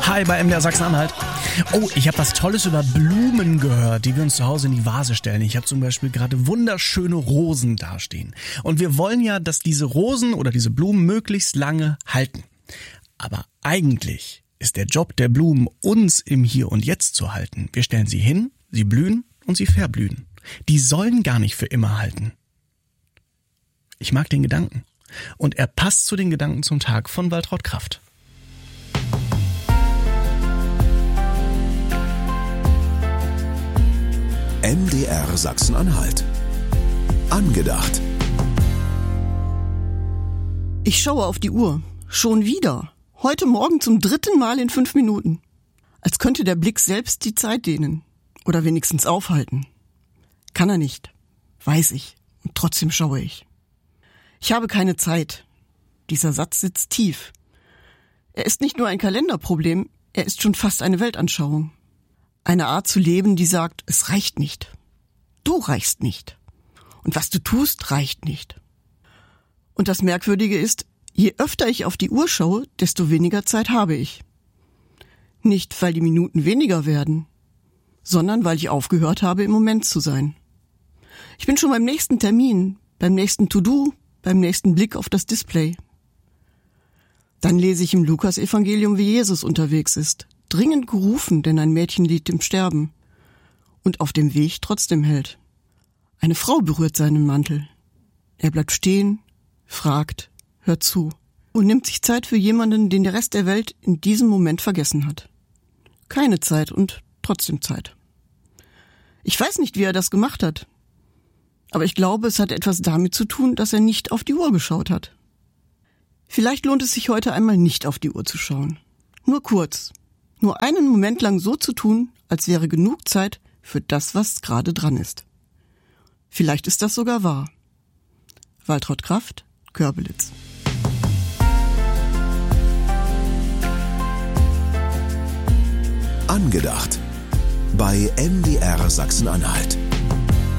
Hi bei MDR Sachsen-Anhalt. Oh, ich habe was Tolles über Blumen gehört, die wir uns zu Hause in die Vase stellen. Ich habe zum Beispiel gerade wunderschöne Rosen dastehen. Und wir wollen ja, dass diese Rosen oder diese Blumen möglichst lange halten. Aber eigentlich ist der Job der Blumen, uns im Hier und Jetzt zu halten. Wir stellen sie hin, sie blühen und sie verblühen. Die sollen gar nicht für immer halten. Ich mag den Gedanken. Und er passt zu den Gedanken zum Tag von Waltraud Kraft. MDR Sachsen-Anhalt. Angedacht. Ich schaue auf die Uhr. Schon wieder. Heute Morgen zum 3. Mal in 5 Minuten. Als könnte der Blick selbst die Zeit dehnen. Oder wenigstens aufhalten. Kann er nicht. Weiß ich. Und trotzdem schaue ich. Ich habe keine Zeit. Dieser Satz sitzt tief. Er ist nicht nur ein Kalenderproblem, er ist schon fast eine Weltanschauung. Eine Art zu leben, die sagt, es reicht nicht. Du reichst nicht. Und was du tust, reicht nicht. Und das Merkwürdige ist, je öfter ich auf die Uhr schaue, desto weniger Zeit habe ich. Nicht, weil die Minuten weniger werden, sondern weil ich aufgehört habe, im Moment zu sein. Ich bin schon beim nächsten Termin, beim nächsten To-Do, beim nächsten Blick auf das Display. Dann lese ich im Lukas-Evangelium, wie Jesus unterwegs ist. Dringend gerufen, denn ein Mädchen liegt im Sterben. Und auf dem Weg trotzdem hält. Eine Frau berührt seinen Mantel. Er bleibt stehen, fragt, hört zu und nimmt sich Zeit für jemanden, den der Rest der Welt in diesem Moment vergessen hat. Keine Zeit und trotzdem Zeit. Ich weiß nicht, wie er das gemacht hat. Aber ich glaube, es hat etwas damit zu tun, dass er nicht auf die Uhr geschaut hat. Vielleicht lohnt es sich heute einmal nicht auf die Uhr zu schauen. Nur kurz. Nur einen Moment lang so zu tun, als wäre genug Zeit für das, was gerade dran ist. Vielleicht ist das sogar wahr. Waltraud Kraft, Körbelitz. Angedacht. Bei MDR Sachsen-Anhalt.